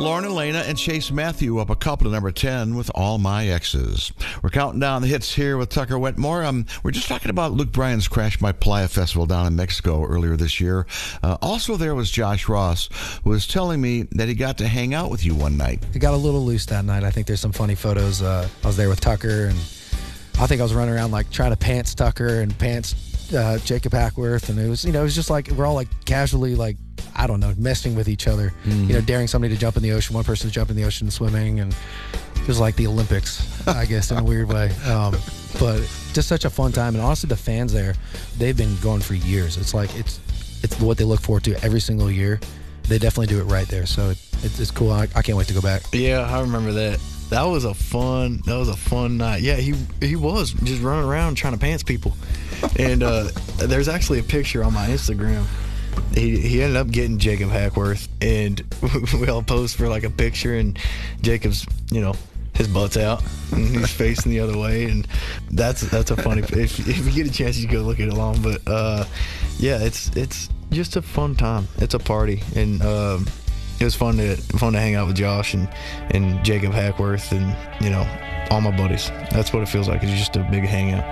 Lauren Elena and Chase Matthew up a couple to number 10 with All My Exes. We're counting down the hits here with Tucker Wetmore. We're just talking about Luke Bryan's Crash My Playa Festival down in Mexico earlier this year. Also there was Josh Ross, who was telling me that he got to hang out with you one night. It got a little loose that night. I think there's some funny photos. I was there with Tucker, and I think I was running around like trying to pants Tucker and pants Jacob Hackworth, and it was just like we're all like casually like, I don't know, messing with each other, daring somebody to jump in the ocean, one person to jump in the ocean swimming, and it was like the Olympics, I guess, in a weird way. But just such a fun time, and honestly, the fans there, they've been going for years. It's like it's what they look forward to every single year. They definitely do it right there, so it's cool. I can't wait to go back. Yeah, I remember that. That was a fun night. Yeah, he was just running around trying to pants people, and there's actually a picture on my Instagram. He ended up getting Jacob Hackworth, and we all posed for like a picture, and Jacob's, his butt's out and he's facing the other way, and that's a funny. If you get a chance, you go look at it long. But yeah, it's just a fun time. It's a party, and it was fun to hang out with Josh and Jacob Hackworth and all my buddies. That's what it feels like. It's just a big hangout.